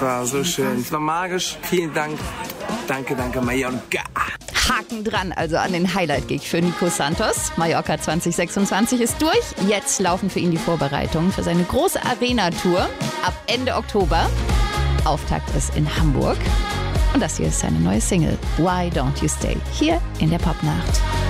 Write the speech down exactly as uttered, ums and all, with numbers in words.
Es war so schön. Es war magisch. Vielen Dank. Danke, danke, Mallorca. Haken dran, also an den Highlight-Gig für Nico Santos. Mallorca zwanzig sechsundzwanzig ist durch. Jetzt laufen für ihn die Vorbereitungen für seine große Arena-Tour ab Ende Oktober. Auftakt ist in Hamburg. Und das hier ist seine neue Single, Why Don't You Stay, hier in der Popnacht.